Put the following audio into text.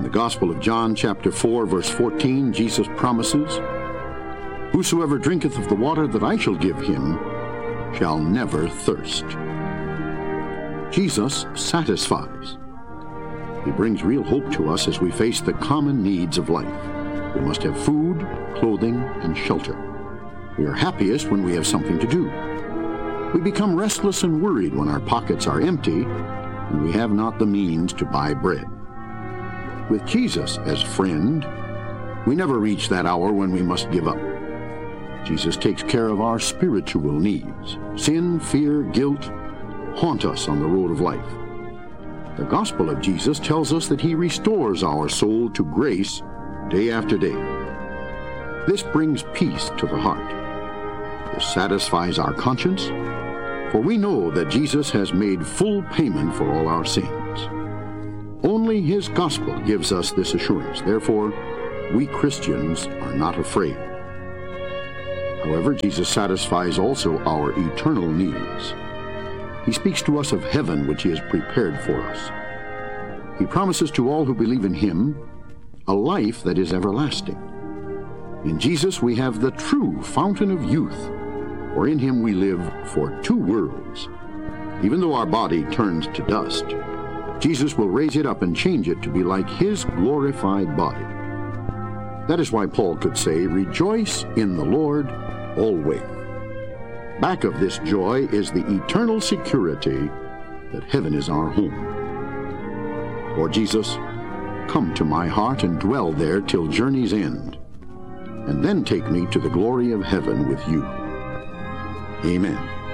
the Gospel of John, chapter 4, verse 14, Jesus promises, "Whosoever drinketh of the water that I shall give him shall never thirst." Jesus satisfies. He brings real hope to us as we face the common needs of life. We must have food, clothing, and shelter. We are happiest when we have something to do. We become restless and worried when our pockets are empty and we have not the means to buy bread. With Jesus as friend, we never reach that hour when we must give up. Jesus takes care of our spiritual needs. Sin, fear, guilt haunt us on the road of life. The gospel of Jesus tells us that he restores our soul to grace day after day. This brings peace to the heart. This satisfies our conscience, for we know that Jesus has made full payment for all our sins. Only his gospel gives us this assurance. Therefore, we Christians are not afraid. However, Jesus satisfies also our eternal needs. He speaks to us of heaven, which he has prepared for us. He promises to all who believe in him a life that is everlasting. In Jesus we have the true fountain of youth, for in him we live for two worlds. Even though our body turns to dust, Jesus will raise it up and change it to be like his glorified body. That is why Paul could say, "Rejoice in the Lord always." Back of this joy is the eternal security that heaven is our home. Lord Jesus, come to my heart and dwell there till journey's end, and then take me to the glory of heaven with you. Amen.